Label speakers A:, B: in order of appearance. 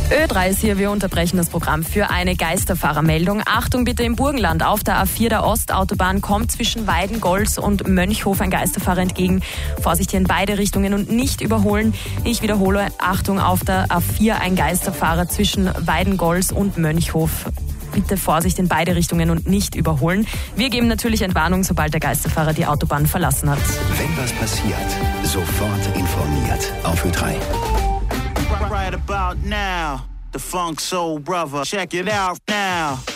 A: Ö3 ist hier, wir unterbrechen das Programm für eine Geisterfahrermeldung. Achtung bitte im Burgenland, auf der A4 der Ostautobahn kommt zwischen Weidengols und Mönchhof ein Geisterfahrer entgegen. Vorsicht hier in beide Richtungen und nicht überholen. Ich wiederhole, Achtung, auf der A4 ein Geisterfahrer zwischen Weidengols und Mönchhof. Bitte Vorsicht in beide Richtungen und nicht überholen. Wir geben natürlich Entwarnung, sobald der Geisterfahrer die Autobahn verlassen hat.
B: Wenn was passiert, sofort informiert auf Ö3.
C: Right about now, the Funk Soul Brother. Check it out now.